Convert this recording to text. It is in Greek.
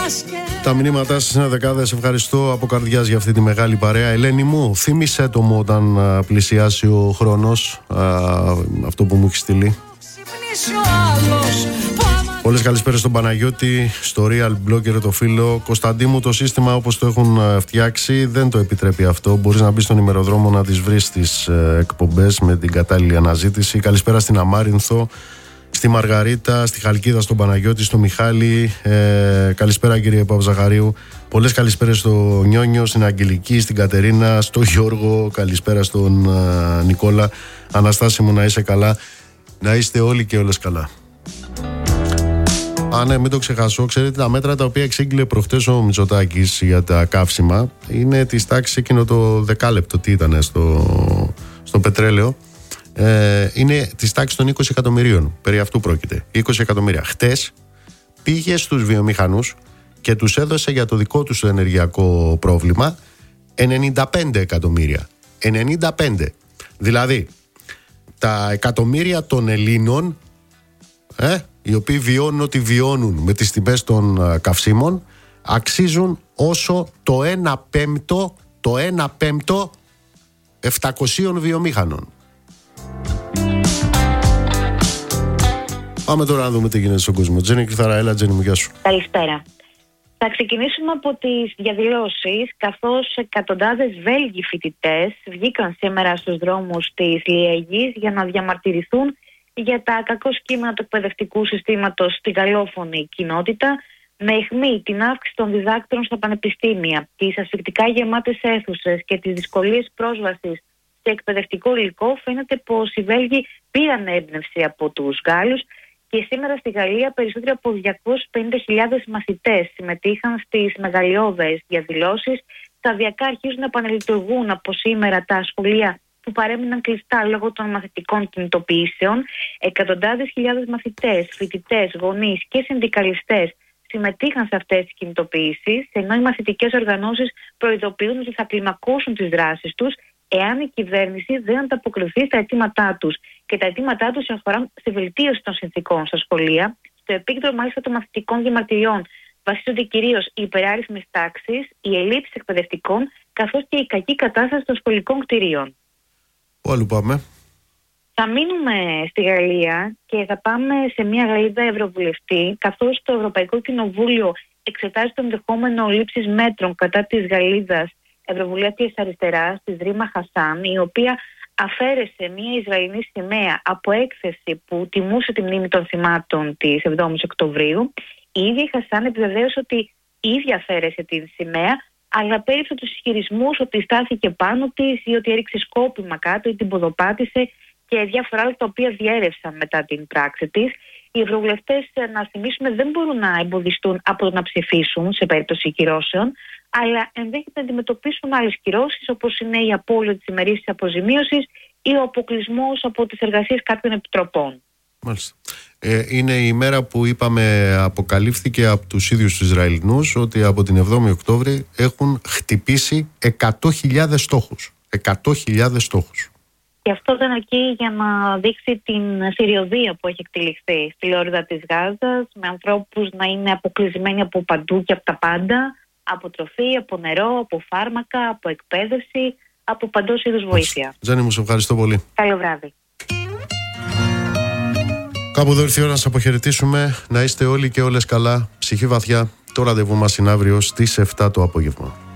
Τα μηνύματά σας είναι δεκάδες. Ευχαριστώ από καρδιάς για αυτή τη μεγάλη παρέα. Ελένη μου, θύμισέ το μου όταν πλησιάσει ο χρόνος, αυτό που μου έχει στείλει. Πολλές καλησπέρες στον Παναγιώτη, στο Real Blogger το φίλο. Κωνσταντί μου, το σύστημα όπως το έχουν φτιάξει δεν το επιτρέπει αυτό. Μπορείς να μπεις στον ημεροδρόμο να τις βρεις τις εκπομπές με την κατάλληλη αναζήτηση. Καλησπέρα στην Αμάρινθο, στη Μαργαρίτα, στη Χαλκίδα, στον Παναγιώτη, στο Μιχάλη. Καλησπέρα κύριε Παπαζαχαρίου. Πολλές καλησπέρες στο Νιόνιο, στην Αγγελική, στην Κατερίνα, στο Γιώργο. Καλησπέρα στον Νικόλα. Αναστάση μου, να είσαι καλά. Να είστε όλοι και όλες καλά. Ναι, μην το ξεχάσω. Ξέρετε, τα μέτρα τα οποία εξήγηλε προχτές ο Μητσοτάκης για τα καύσιμα είναι της τάξης εκείνο το δεκάλεπτο. Τι ήταν στο πετρέλαιο. Είναι της τάξης των 20 εκατομμυρίων. Περί αυτού πρόκειται. 20 εκατομμύρια. Χτες πήγε στους βιομηχανούς και τους έδωσε για το δικό τους το ενεργειακό πρόβλημα 95 εκατομμύρια. 95. Δηλαδή, τα εκατομμύρια των Ελλήνων, οι οποίοι βιώνουν ό,τι βιώνουν με τις τιμές των καυσίμων, αξίζουν όσο το 1 πέμπτο 700 βιομήχανων. Πάμε τώρα να δούμε τι γίνεται στον κόσμο. Τζέννη Κρυθάρα, έλα Τζέννη μου, γεια σου. Καλησπέρα. Θα ξεκινήσουμε από τις διαδηλώσεις, καθώς εκατοντάδες Βέλγοι φοιτητές βγήκαν σήμερα στους δρόμους της Λιέγης για να διαμαρτυρηθούν για τα κακό κείμενα του εκπαιδευτικού συστήματος στη γαλλόφωνη κοινότητα, με αιχμή την αύξηση των διδάκτρων στα πανεπιστήμια, τις ασφυκτικά γεμάτες αίθουσες και τις δυσκολίες πρόσβασης σε εκπαιδευτικό υλικό. Φαίνεται πως οι Βέλγοι πήραν έμπνευση από τους Γάλλους και σήμερα στη Γαλλία περισσότεροι από 250.000 μαθητές συμμετείχαν στις μεγαλειώδες διαδηλώσεις. Σταδιακά αρχίζουν να επαναλειτουργούν από σήμερα τα σχολεία που παρέμειναν κλειστά λόγω των μαθητικών κινητοποιήσεων. Εκατοντάδες χιλιάδες μαθητές, φοιτητές, γονείς και συνδικαλιστές συμμετείχαν σε αυτές τις κινητοποιήσεις, ενώ οι μαθητικές οργανώσεις προειδοποιούν ότι θα κλιμακώσουν τις δράσεις τους εάν η κυβέρνηση δεν ανταποκριθεί στα αιτήματά τους. Και τα αιτήματά τους αφορούν στη βελτίωση των συνθηκών στα σχολεία. Στο επίκεντρο μάλιστα των μαθητικών διαμαρτυριών βασίζονται κυρίως οι υπεράριθμες τάξεις, οι ελλείψεις εκπαιδευτικών, καθώς και η κακή κατάσταση των σχολικών κτηρίων. Πού αλλού πάμε? Θα μείνουμε στη Γαλλία και θα πάμε σε μια Γαλλίδα ευρωβουλευτή, καθώς το Ευρωπαϊκό Κοινοβούλιο εξετάζει το ενδεχόμενο λήψης μέτρων κατά της Γαλλίδας ευρωβουλεύτριας αριστεράς, της Ρίμα Χασάν, η οποία αφαίρεσε μια Ισραηλινή σημαία από έκθεση που τιμούσε τη μνήμη των θυμάτων της 7ης Οκτωβρίου. Η ίδια η Χασάν επιβεβαίωσε ότι η ίδια αφαίρεσε τη σημαία, αλλά πέριψε τους ισχυρισμούς ότι στάθηκε πάνω της ή ότι έριξε σκόπιμα κάτω ή την ποδοπάτησε και διάφορα άλλα τα οποία διέρευσαν μετά την πράξη της. Οι ευρωβουλευτές, να θυμίσουμε, δεν μπορούν να εμποδιστούν από το να ψηφίσουν σε περίπτωση κυρώσεων, αλλά ενδέχεται να αντιμετωπίσουν άλλες κυρώσεις, όπως είναι η απώλεια της ημερήσιας αποζημίωσης ή ο αποκλεισμός από τις εργασίες κάποιων επιτροπών. Μάλιστα. Είναι η μέρα που είπαμε, αποκαλύφθηκε από τους ίδιους τους Ισραηλινούς ότι από την 7η Οκτώβρη έχουν χτυπήσει 100.000 στόχους. 100.000 στόχους. Και αυτό δεν αρκεί για να δείξει την θηριωδία που έχει εκτελεχθεί στη λωρίδα της Γάζας, με ανθρώπους να είναι αποκλεισμένοι από παντού και από τα πάντα, από τροφή, από νερό, από φάρμακα, από εκπαίδευση, από παντός είδους βοήθεια. Τζέννη μου, σε ευχαριστώ πολύ. Καλό βράδυ. Κάπου εδώ ήρθε η ώρα να σας αποχαιρετήσουμε. Να είστε όλοι και όλες καλά. Ψυχή βαθιά. Το ραντεβού μας είναι αύριο στις 7 το απόγευμα.